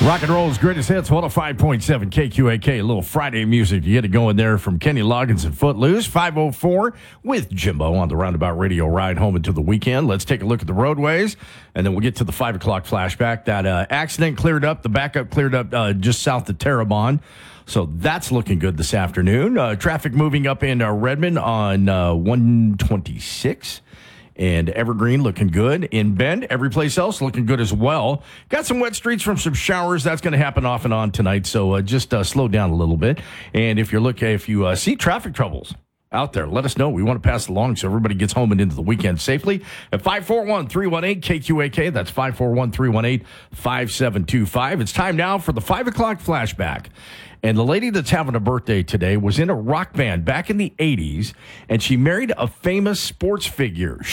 Rock and roll's greatest hits, 105.7 KQAK. A little Friday music to get it going there from Kenny Loggins and Footloose. 504 with Jimbo on the Roundabout Radio ride home into the weekend. Let's take a look at the roadways, and then we'll get to the 5 o'clock flashback. That accident cleared up. The backup cleared up just south of Terrebonne. So that's looking good this afternoon. Traffic moving up in Redmond on 126. And Evergreen looking good. In Bend, every place else looking good as well. Got some wet streets from some showers. That's going to happen off and on tonight. So just slow down a little bit. And if you see traffic troubles out there, let us know. We want to pass it along so everybody gets home and into the weekend safely. At 541-318-KQAK. That's 541-318-5725. It's time now for the 5 o'clock flashback. And the lady that's having a birthday today was in a rock band back in the 80s, and she married a famous sports figure.